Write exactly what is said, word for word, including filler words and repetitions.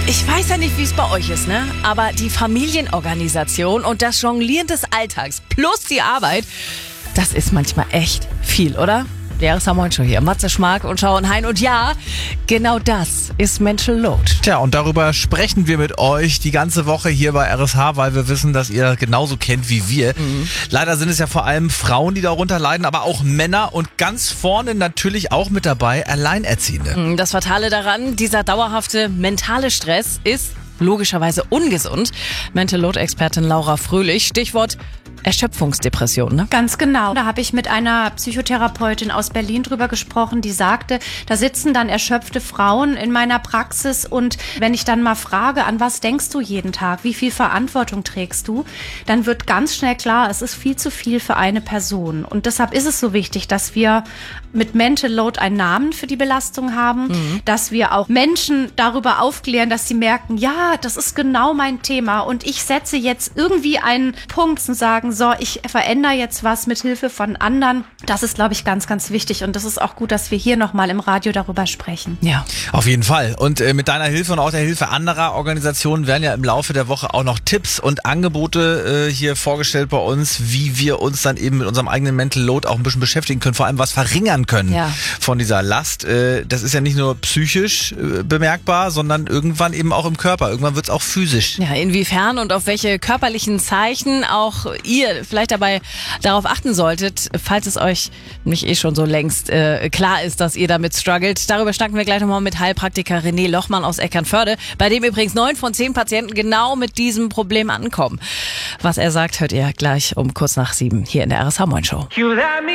Ich weiß ja nicht, wie es bei euch ist, ne? Aber die Familienorganisation und das Jonglieren des Alltags plus die Arbeit, das ist manchmal echt viel, oder? Der R S H-Morgenshow hier. Matze Schmark und Sharon Hein. Und ja, genau das ist Mental Load. Tja, und darüber sprechen wir mit euch die ganze Woche hier bei R S H, weil wir wissen, dass ihr genauso kennt wie wir. Mhm. Leider sind es ja vor allem Frauen, die darunter leiden, aber auch Männer und ganz vorne natürlich auch mit dabei Alleinerziehende. Das Fatale daran, dieser dauerhafte mentale Stress ist logischerweise ungesund. Mental Load-Expertin Laura Fröhlich, Stichwort Erschöpfungsdepression, ne? Ganz genau. Da habe ich mit einer Psychotherapeutin aus Berlin drüber gesprochen, die sagte, da sitzen dann erschöpfte Frauen in meiner Praxis und wenn ich dann mal frage, an was denkst du jeden Tag, wie viel Verantwortung trägst du, dann wird ganz schnell klar, es ist viel zu viel für eine Person. Und deshalb ist es so wichtig, dass wir mit Mental Load einen Namen für die Belastung haben, mhm. dass wir auch Menschen darüber aufklären, dass sie merken, ja, das ist genau mein Thema und ich setze jetzt irgendwie einen Punkt und sagen, so, ich verändere jetzt was mit Hilfe von anderen. Das ist, glaube ich, ganz, ganz wichtig. Und das ist auch gut, dass wir hier nochmal im Radio darüber sprechen. Ja, auf jeden Fall. Und äh, mit deiner Hilfe und auch der Hilfe anderer Organisationen werden ja im Laufe der Woche auch noch Tipps und Angebote äh, hier vorgestellt bei uns, wie wir uns dann eben mit unserem eigenen Mental Load auch ein bisschen beschäftigen können, vor allem was verringern können ja. von dieser Last. Äh, das ist ja nicht nur psychisch äh, bemerkbar, sondern irgendwann eben auch im Körper. Irgendwann wird es auch physisch. Ja, inwiefern und auf welche körperlichen Zeichen auch ihr vielleicht dabei darauf achten solltet, falls es euch nicht eh schon so längst äh, klar ist, dass ihr damit struggelt. Darüber schnacken wir gleich nochmal mit Heilpraktiker René Lochmann aus Eckernförde, bei dem übrigens neun von zehn Patienten genau mit diesem Problem ankommen. Was er sagt, hört ihr gleich um kurz nach sieben hier in der R S H-Morgenshow.